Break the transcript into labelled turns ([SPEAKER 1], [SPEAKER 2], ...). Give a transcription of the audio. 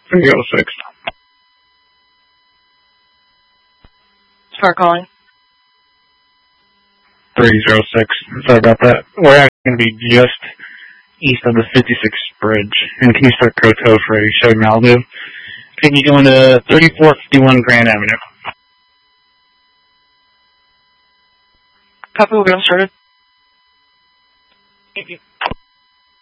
[SPEAKER 1] 306.
[SPEAKER 2] Start calling.
[SPEAKER 1] 306. Sorry about that. We're actually going to be just east of the 56th bridge. And can you start Coteau for a show in Malibu? Can you go into 3451 Grand Avenue?
[SPEAKER 2] Copy, we'll get them started. Thank you.